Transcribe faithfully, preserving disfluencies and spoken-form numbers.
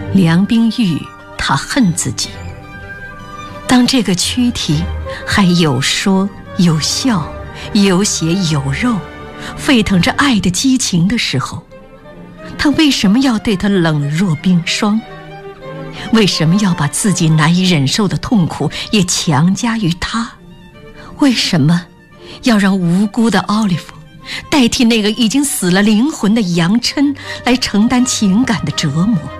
梁冰玉他恨自己，当这个躯体还有说有笑有血有肉，沸腾着爱的激情的时候，他为什么要对他冷若冰霜？为什么要把自己难以忍受的痛苦也强加于他？为什么要让无辜的奥利弗代替那个已经死了灵魂的杨琛来承担情感的折磨？